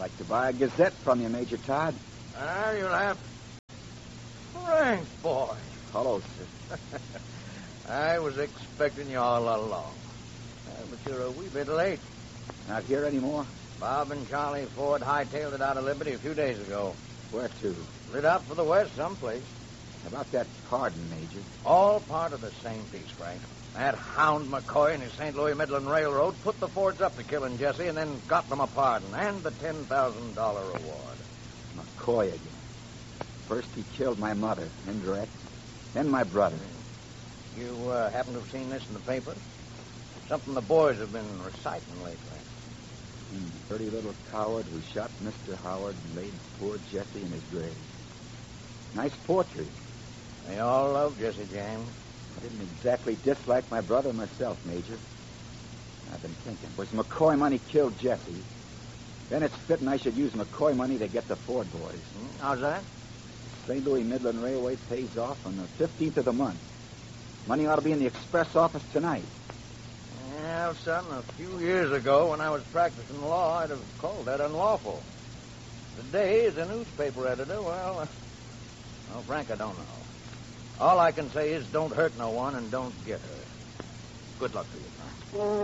like to buy a Gazette from you, Major Todd. You'll have... Frank, boy. Hello, sir. I was expecting you all along. But you're a wee bit late. Not here anymore? Bob and Charlie Ford hightailed it out of Liberty a few days ago. Where to? Lit out for the west someplace. About that pardon, Major. All part of the same piece, Frank. That hound McCoy and his St. Louis Midland Railroad put the Fords up to killing Jesse and then got them a pardon and the $10,000 reward. McCoy again. First he killed my mother, indirect, then my brother. You happen to have seen this in the paper? Something the boys have been reciting lately. Dirty little coward who shot Mr. Howard and laid poor Jesse in his grave. Nice poetry. They all love Jesse James. I didn't exactly dislike my brother myself, Major. I've been thinking. Was McCoy money killed Jesse? Then it's fitting I should use McCoy money to get the Ford boys. How's that? St. Louis Midland Railway pays off on the 15th of the month. Money ought to be in the express office tonight. Yeah, son, a few years ago when I was practicing law, I'd have called that unlawful. Today, as a newspaper editor, well, Frank, I don't know. All I can say is don't hurt no one and don't get hurt. Good luck to you, Frank.